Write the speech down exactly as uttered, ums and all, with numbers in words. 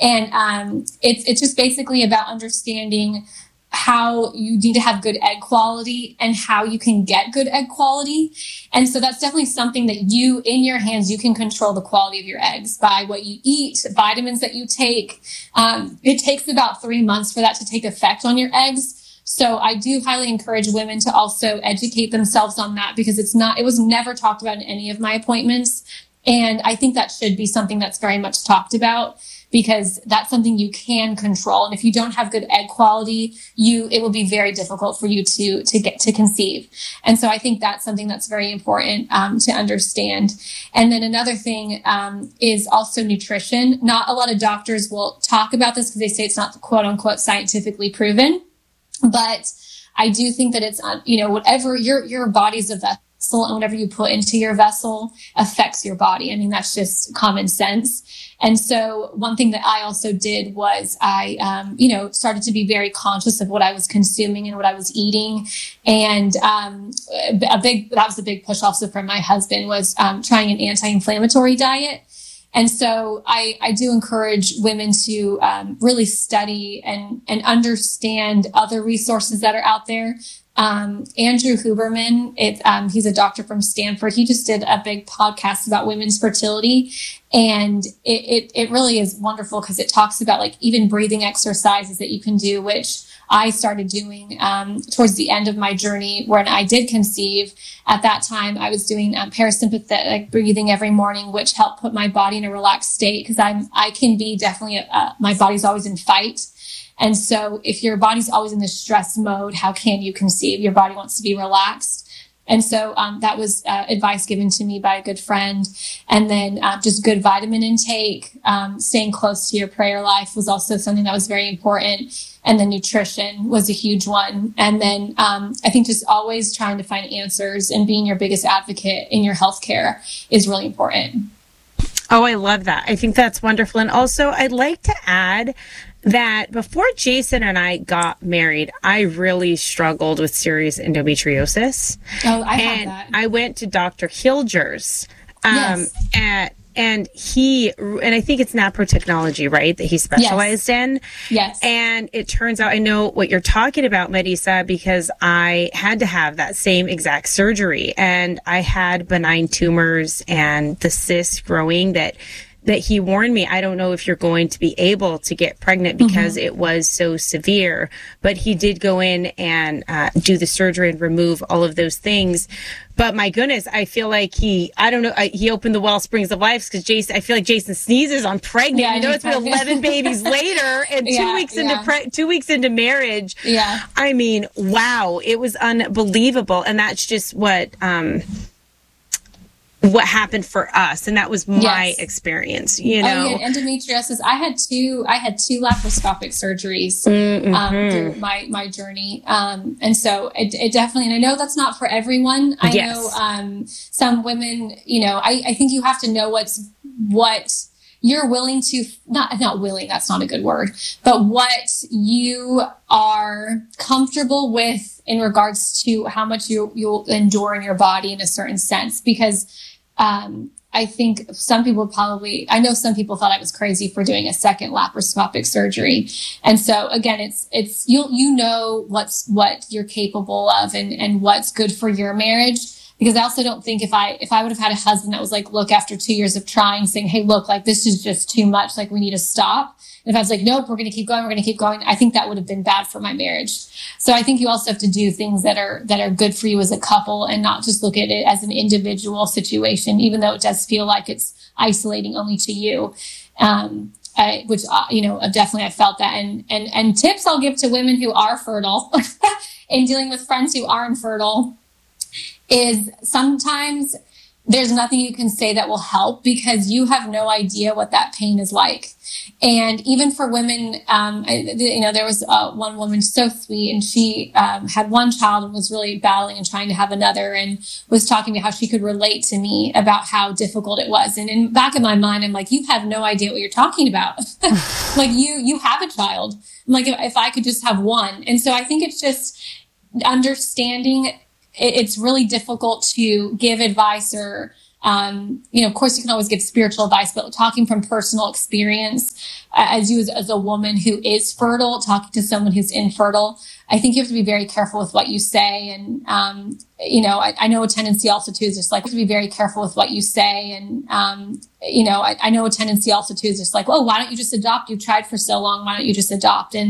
And um, it's it's just basically about understanding how you need to have good egg quality and how you can get good egg quality. And so that's definitely something that you, in your hands, you can control the quality of your eggs by what you eat, vitamins that you take. Um, it takes about three months for that to take effect on your eggs. So I do highly encourage women to also educate themselves on that, because it's not, it was never talked about in any of my appointments. And I think that should be something that's very much talked about, because that's something you can control. And if you don't have good egg quality, you, it will be very difficult for you to, to get to conceive. And so I think that's something that's very important, um, to understand. And then another thing, um, is also nutrition. Not a lot of doctors will talk about this because they say it's not quote unquote scientifically proven, but I do think that it's, uh, you know, whatever your, your body's a vessel, and whatever you put into your vessel affects your body. I mean, that's just common sense. And so one thing that I also did was I, um, you know, started to be very conscious of what I was consuming and what I was eating. And um, a big, that was a big push also from my husband, was um, trying an anti-inflammatory diet. And so I, I do encourage women to um, really study and, and understand other resources that are out there. Um, Andrew Huberman, it, um, he's a doctor from Stanford. He just did a big podcast about women's fertility. And it, it, it really is wonderful, because it talks about like even breathing exercises that you can do, which I started doing, um, towards the end of my journey when I did conceive. At that time, I was doing um, parasympathetic breathing every morning, which helped put my body in a relaxed state, because I'm, I can be definitely, uh, my body's always in fight. And so if your body's always in this stress mode, how can you conceive? Your body wants to be relaxed. And so um, that was uh, advice given to me by a good friend. And then uh, just good vitamin intake, um, staying close to your prayer life was also something that was very important. And then nutrition was a huge one. And then um, I think just always trying to find answers and being your biggest advocate in your healthcare is really important. Oh, I love that. I think that's wonderful. And also, I'd like to add that before Jason and I got married, I really struggled with serious endometriosis. Oh, I and have that. I went to Doctor Hilgers, um, yes. at, and he, and I think it's naprotechnology, right, that he specialized yes. in. Yes. And it turns out I know what you're talking about, Marisa, because I had to have that same exact surgery, and I had benign tumors and the cysts growing that that he warned me, I don't know if you're going to be able to get pregnant because mm-hmm. it was so severe. But he did go in and uh, do the surgery and remove all of those things. But my goodness, I feel like he, I don't know, I, he opened the well springs of life, because Jason, I feel like Jason sneezes, I'm pregnant. Yeah, you know, it's been eleven babies later and two yeah, weeks yeah. into pre- two weeks into marriage. Yeah. I mean, wow, it was unbelievable. And that's just what, um, what happened for us. And that was my yes. experience, you know. Oh, yeah, endometriosis. I had two, I had two laparoscopic surgeries, mm-hmm. um, through my, my journey. Um, and so it, it definitely, and I know that's not for everyone. I yes. know, um, some women, you know, I, I think you have to know what's, what you're willing to, not, not willing, that's not a good word, but what you are comfortable with in regards to how much you, you'll endure in your body in a certain sense. Because Um, I think some people probably, I know some people thought I was crazy for doing a second laparoscopic surgery. And so again, it's, it's, you'll, you know, what's, what you're capable of and, and what's good for your marriage. Because I also don't think if I, if I would have had a husband that was like, look, after two years of trying, saying, hey, look, like this is just too much. Like we need to stop. And if I was like, nope, we're going to keep going, we're going to keep going, I think that would have been bad for my marriage. So I think you also have to do things that are, that are good for you as a couple and not just look at it as an individual situation, even though it does feel like it's isolating only to you. Um, I, which, uh, you know, definitely I felt that. And, and, and tips I'll give to women who are fertile in dealing with friends who aren't fertile is sometimes there's nothing you can say that will help, because you have no idea what that pain is like. And even for women, um, I, you know, there was uh, one woman so sweet, and she um, had one child and was really battling and trying to have another, and was talking about how she could relate to me about how difficult it was. And in back of my mind, I'm like, you have no idea what you're talking about. Like you, you have a child. I'm like, if, if I could just have one. And so I think it's just understanding. It, it's really difficult to give advice or Um, you know, of course, you can always give spiritual advice, but talking from personal experience, uh, as you as, as a woman who is fertile, talking to someone who's infertile, I think you have to be very careful with what you say. And, um, you know, I, I know a tendency also too is just like, to be very careful with what you say. And, um, you know, I, I know a tendency also too is just like, well, why don't you just adopt? You've tried for so long. Why don't you just adopt? And